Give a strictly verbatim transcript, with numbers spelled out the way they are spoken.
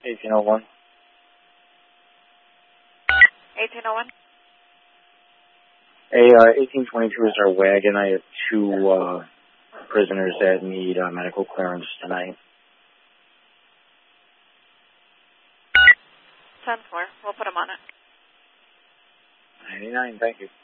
eighteen oh one. eighteen oh one. Hey, uh, eighteen twenty-two is our wagon. I have two uh, prisoners that need uh, medical clearance tonight. ten four. We'll put them on it. ninety-nine, thank you.